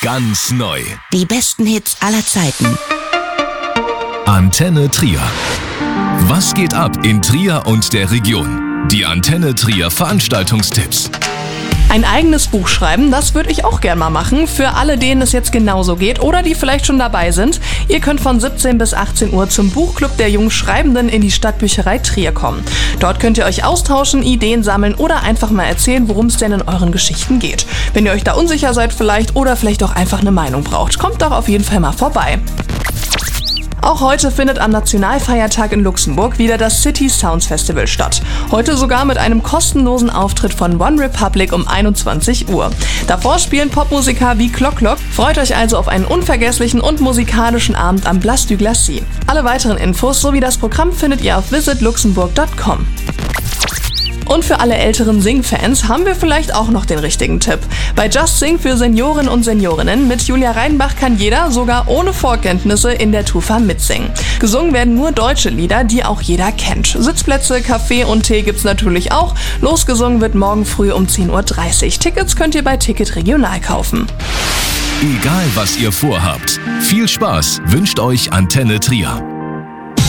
Ganz neu. Die besten Hits aller Zeiten. Antenne Trier. Was geht ab in Trier und der Region? Die Antenne Trier Veranstaltungstipps. Ein eigenes Buch schreiben, das würde ich auch gern mal machen. Für alle, denen es jetzt genauso geht oder die vielleicht schon dabei sind. Ihr könnt von 17 bis 18 Uhr zum Buchclub der jungen Schreibenden in die Stadtbücherei Trier kommen. Dort könnt ihr euch austauschen, Ideen sammeln oder einfach mal erzählen, worum es denn in euren Geschichten geht. Wenn ihr euch da unsicher seid vielleicht oder vielleicht auch einfach eine Meinung braucht, kommt doch auf jeden Fall mal vorbei. Auch heute findet am Nationalfeiertag in Luxemburg wieder das City Sounds Festival statt. Heute sogar mit einem kostenlosen Auftritt von One Republic um 21 Uhr. Davor spielen Popmusiker wie Clock Clock. Freut euch also auf einen unvergesslichen und musikalischen Abend am Place du Glacis. Alle weiteren Infos sowie das Programm findet ihr auf visitluxemburg.com. Und für alle älteren Sing-Fans haben wir vielleicht auch noch den richtigen Tipp. Bei Just Sing für Senioren und Seniorinnen mit Julia Reinbach kann jeder, sogar ohne Vorkenntnisse, in der Tufa mitsingen. Gesungen werden nur deutsche Lieder, die auch jeder kennt. Sitzplätze, Kaffee und Tee gibt's natürlich auch. Losgesungen wird morgen früh um 10.30 Uhr. Tickets könnt ihr bei Ticket Regional kaufen. Egal was ihr vorhabt, viel Spaß wünscht euch Antenne Trier.